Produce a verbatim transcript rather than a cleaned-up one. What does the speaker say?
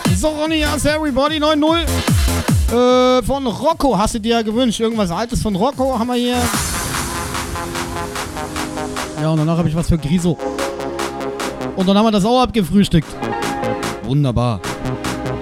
So, Ronny, yes, everybody, neun null. Äh, von Rocco hast du dir ja gewünscht. Irgendwas Altes von Rocco haben wir hier. Ja, und danach habe ich was für Griso. Und dann haben wir das auch abgefrühstückt. Wunderbar.